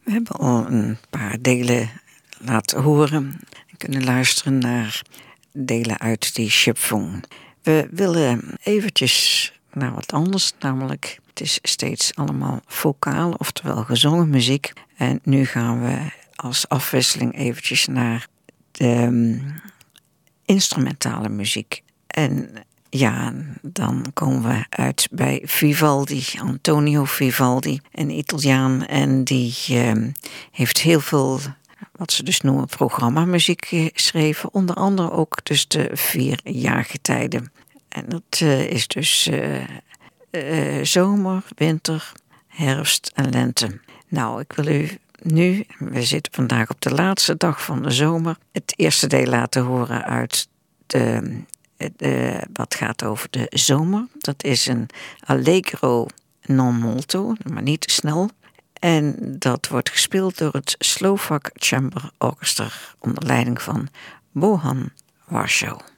We hebben al een paar delen laten horen en kunnen luisteren naar delen uit die Schöpfung. We willen eventjes naar wat anders, namelijk het is steeds allemaal vocaal, oftewel gezongen muziek. En nu gaan we als afwisseling eventjes naar de instrumentale muziek. En ja, dan komen we uit bij Vivaldi, Antonio Vivaldi, een Italiaan. En die heeft heel veel, wat ze dus noemen, programmamuziek geschreven. Onder andere ook dus de 4 jaargetijden. En dat is dus zomer, winter, herfst en lente. Nou, ik wil u nu, we zitten vandaag op de laatste dag van de zomer, het eerste deel laten horen uit wat gaat over de zomer. Dat is een allegro non molto, maar niet te snel. En dat wordt gespeeld door het Slovak Chamber Orchestra onder leiding van Bohan Warschau.